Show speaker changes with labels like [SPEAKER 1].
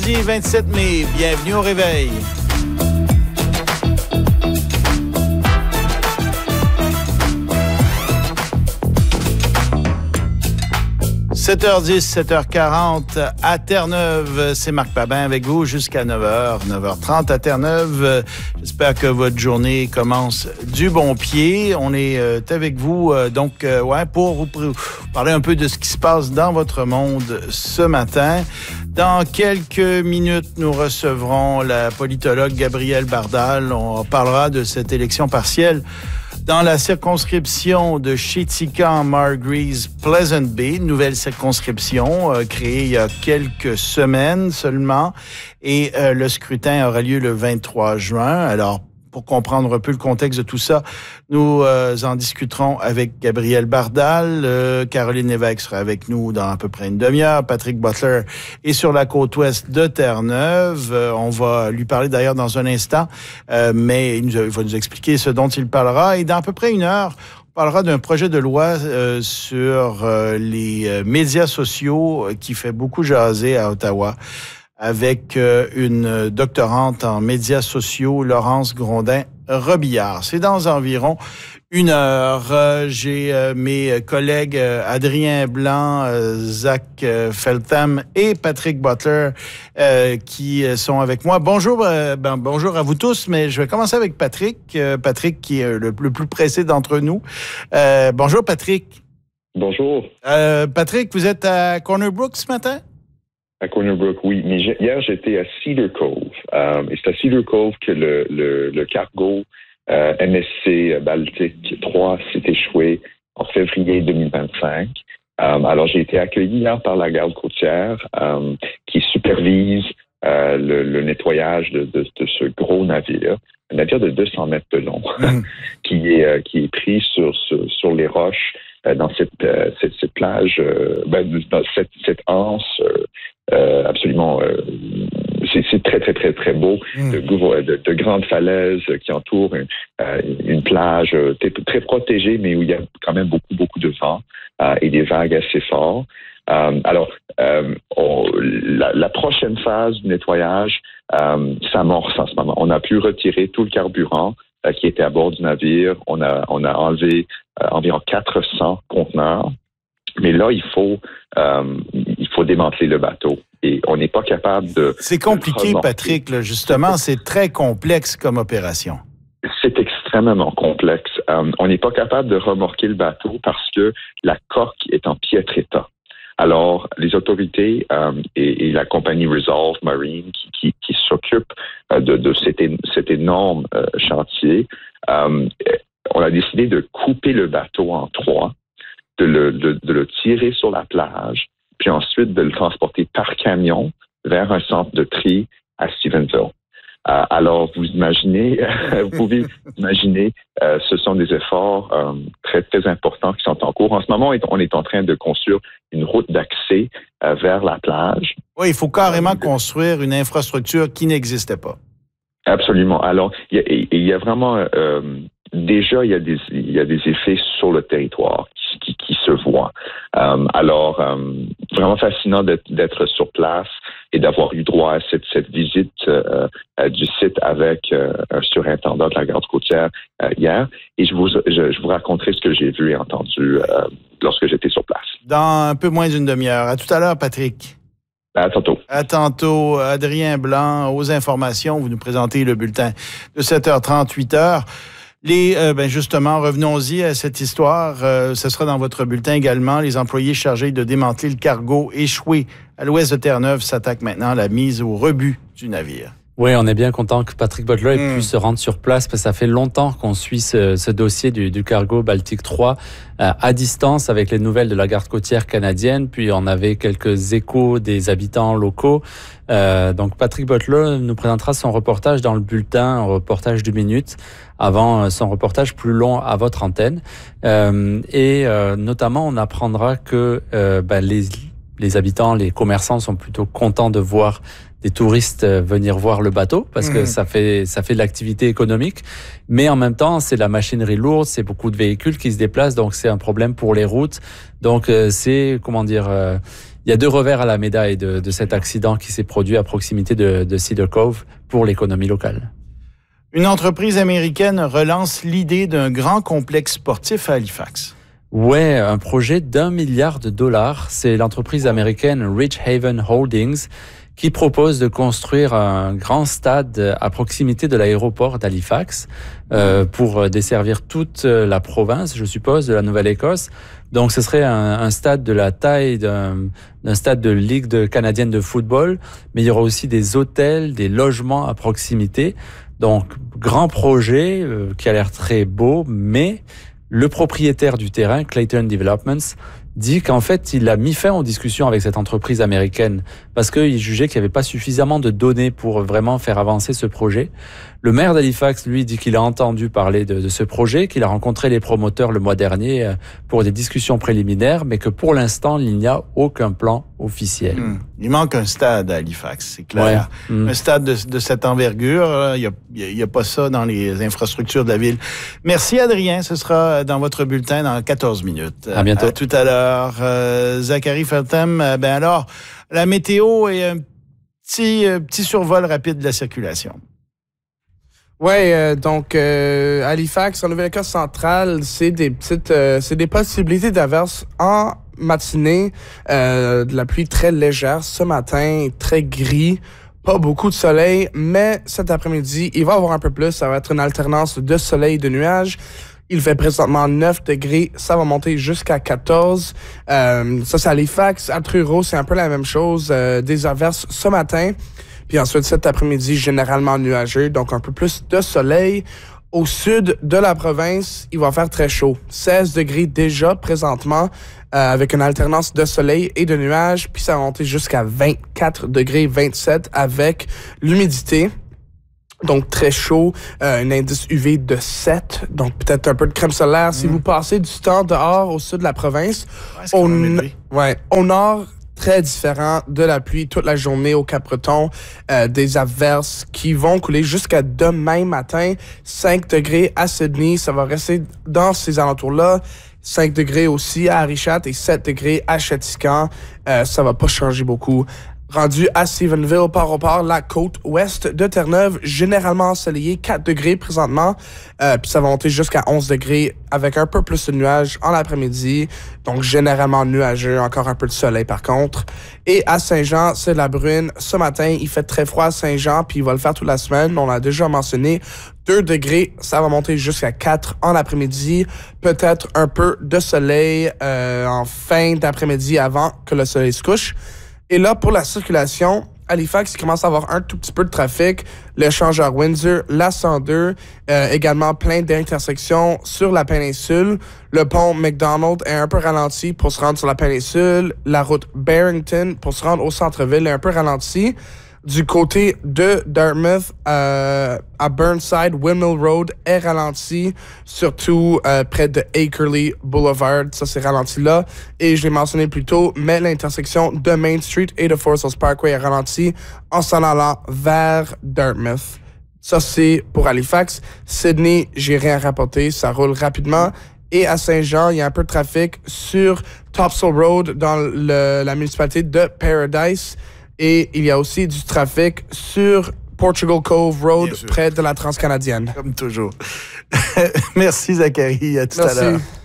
[SPEAKER 1] Mardi 27 mai, bienvenue au réveil. « 7h10, 7h40 à Terre-Neuve. C'est Marc Babin avec vous jusqu'à 9h, 9h30 à Terre-Neuve. J'espère que votre journée commence du bon pied. On est avec vous pour vous parler un peu de ce qui se passe dans votre monde ce matin. Dans quelques minutes, nous recevrons la politologue Gabrielle Bardal. On parlera de cette élection partielle dans la circonscription de Chéticamp-Margreaves-Pleasant Bay, nouvelle circonscription créée il y a quelques semaines seulement. Et le scrutin aura lieu le 23 juin. Alors, pour comprendre un peu le contexte de tout ça, nous en discuterons avec Gabrielle Bardal. Caroline Lévesque sera avec nous dans à peu près une demi-heure. Patrick Butler est sur la côte ouest de Terre-Neuve. On va lui parler d'ailleurs dans un instant, mais il va nous expliquer ce dont il parlera. Et dans à peu près une heure, on parlera d'un projet de loi sur les médias sociaux qui fait beaucoup jaser à Ottawa, avec une doctorante en médias sociaux, Laurence Grondin-Robillard. C'est dans environ une heure. J'ai mes collègues Adrien Blanc, Zach Feltham et Patrick Butler qui sont avec moi. Bonjour, bonjour à vous tous, mais je vais commencer avec Patrick. Patrick qui est le plus pressé d'entre nous. Bonjour Patrick.
[SPEAKER 2] Bonjour.
[SPEAKER 1] Patrick, vous êtes à Corner Brook ce matin?
[SPEAKER 2] À Corner Brook, oui. Mais hier, j'étais à Cedar Cove. Et c'est à Cedar Cove que le cargo MSC Baltique 3 s'est échoué en février 2025. Alors, j'ai été accueilli hier par la garde côtière qui supervise le nettoyage de ce gros navire, un navire de 200 mètres de long, qui est pris sur les roches dans cette plage, dans cette anse absolument. C'est très, très, très, très beau. De grandes falaises qui entourent une plage très protégée, mais où il y a quand même beaucoup, beaucoup de vent et des vagues assez fortes. Alors, la prochaine phase du nettoyage s'amorce en ce moment. On a pu retirer tout le carburant qui était à bord du navire. On a enlevé environ 400 conteneurs. Mais là, il faut démanteler le bateau. Et on n'est pas capable de...
[SPEAKER 1] C'est compliqué, Patrick, là, justement. C'est très complexe comme opération.
[SPEAKER 2] C'est extrêmement complexe. On n'est pas capable de remorquer le bateau parce que la coque est en piètre état. Alors, les autorités et la compagnie Resolve Marine qui s'occupe de cet énorme chantier, on a décidé de couper le bateau en trois, de le tirer sur la plage, puis ensuite de le transporter par camion vers un centre de tri à Stephenville. Alors, vous pouvez imaginer, ce sont des efforts très, très importants qui sont en cours. En ce moment, on est en train de construire une route d'accès vers la plage.
[SPEAKER 1] Oui, il faut carrément construire une infrastructure qui n'existait pas.
[SPEAKER 2] Absolument. Alors, il y a vraiment... déjà, il y a des effets sur le territoire qui se voient. Alors, vraiment fascinant d'être sur place et d'avoir eu droit à cette visite du site avec un surintendant de la garde côtière hier. Et je vous raconterai ce que j'ai vu et entendu lorsque j'étais sur place.
[SPEAKER 1] Dans un peu moins d'une demi-heure. À tout à l'heure, Patrick.
[SPEAKER 2] À tantôt.
[SPEAKER 1] À tantôt. Adrien Blanc, aux informations. Vous nous présentez le bulletin de 7h30, 8h. Justement, revenons-y à cette histoire. Ce sera dans votre bulletin également. Les employés chargés de démanteler le cargo échoué à l'ouest de Terre-Neuve s'attaquent maintenant à la mise au rebut du navire.
[SPEAKER 3] Oui, on est bien content que Patrick Butler ait pu se rendre sur place parce que ça fait longtemps qu'on suit ce dossier du cargo Baltique 3 à distance avec les nouvelles de la garde côtière canadienne. Puis on avait quelques échos des habitants locaux. Donc Patrick Butler nous présentera son reportage dans le bulletin, un reportage d'1 minute, avant son reportage plus long à votre antenne. Notamment, on apprendra que les habitants, les commerçants sont plutôt contents de voir des touristes venir voir le bateau parce que ça fait de l'activité économique, mais en même temps c'est la machinerie lourde, c'est beaucoup de véhicules qui se déplacent, donc c'est un problème pour les routes. Donc Il y a deux revers à la médaille de cet accident qui s'est produit à proximité de Cedar Cove pour l'économie locale.
[SPEAKER 1] Une entreprise américaine relance l'idée d'un grand complexe sportif à Halifax.
[SPEAKER 3] Ouais, un projet d'$1 milliard. C'est l'entreprise américaine Rich Haven Holdings qui propose de construire un grand stade à proximité de l'aéroport d'Halifax pour desservir toute la province, je suppose, de la Nouvelle-Écosse. Donc, ce serait un stade de la taille d'un stade de Ligue canadienne de football, mais il y aura aussi des hôtels, des logements à proximité. Donc, grand projet qui a l'air très beau, mais le propriétaire du terrain, Clayton Developments, dit qu'en fait, il a mis fin aux discussions avec cette entreprise américaine parce qu'il jugeait qu'il n'y avait pas suffisamment de données pour vraiment faire avancer ce projet. Le maire d'Halifax, lui, dit qu'il a entendu parler de ce projet, qu'il a rencontré les promoteurs le mois dernier pour des discussions préliminaires, mais que pour l'instant, il n'y a aucun plan officiel.
[SPEAKER 1] Il manque un stade à Halifax, c'est clair. Ouais. Un stade de cette envergure, il n'y a pas ça dans les infrastructures de la ville. Merci Adrien, ce sera dans votre bulletin dans 14 minutes.
[SPEAKER 3] À bientôt.
[SPEAKER 1] À tout à l'heure. Zachary Feltham, alors, la météo et un petit survol rapide de la circulation.
[SPEAKER 4] Oui, donc Halifax, en Nouvelle-Écosse centrale, c'est des possibilités d'averses en matinée, de la pluie très légère ce matin, très gris, pas beaucoup de soleil, mais cet après-midi, il va y avoir un peu plus, ça va être une alternance de soleil et de nuages. Il fait présentement 9 degrés, ça va monter jusqu'à 14. Ça, c'est Halifax. À Truro, c'est un peu la même chose, des averses ce matin. Puis ensuite, cet après-midi, généralement nuageux, donc un peu plus de soleil. Au sud de la province, il va faire très chaud. 16 degrés déjà présentement, avec une alternance de soleil et de nuages. Puis ça va monter jusqu'à 24 degrés, 27 avec l'humidité. Donc, très chaud, un indice UV de 7, donc peut-être un peu de crème solaire. Si vous passez du temps dehors au sud de la province, au nord, très différent de la pluie toute la journée au Cap-Breton, des averses qui vont couler jusqu'à demain matin. 5 degrés à Sydney, ça va rester dans ces alentours-là. 5 degrés aussi à Arichat et 7 degrés à Chéticamp. Ça va pas changer beaucoup. Rendu à Stephenville, Port-au-Port, la côte ouest de Terre-Neuve, généralement ensoleillé, 4 degrés présentement, puis ça va monter jusqu'à 11 degrés avec un peu plus de nuages en l'après-midi, donc généralement nuageux, encore un peu de soleil par contre. Et à Saint-Jean, c'est de la bruine. Ce matin, il fait très froid à Saint-Jean, puis il va le faire toute la semaine, on l'a déjà mentionné. 2 degrés, ça va monter jusqu'à 4 en l'après-midi, peut-être un peu de soleil en fin d'après-midi avant que le soleil se couche. Et là, pour la circulation, Halifax, il commence à avoir un tout petit peu de trafic. L'échangeur Windsor, la 102, également plein d'intersections sur la péninsule. Le pont McDonald est un peu ralenti pour se rendre sur la péninsule. La route Barrington pour se rendre au centre-ville est un peu ralentie. Du côté de Dartmouth, à Burnside, Windmill Road est ralenti, surtout près de Akerley Boulevard. Ça, c'est ralenti là. Et je l'ai mentionné plus tôt, mais l'intersection de Main Street et de Forest Hills Parkway est ralenti en s'en allant vers Dartmouth. Ça, c'est pour Halifax. Sydney, j'ai rien à rapporter. Ça roule rapidement. Et à Saint-Jean, il y a un peu de trafic sur Topsail Road dans la municipalité de Paradise. Et il y a aussi du trafic sur Portugal Cove Road, près de la Transcanadienne.
[SPEAKER 1] Comme toujours. Merci Zachary, à tout à l'heure.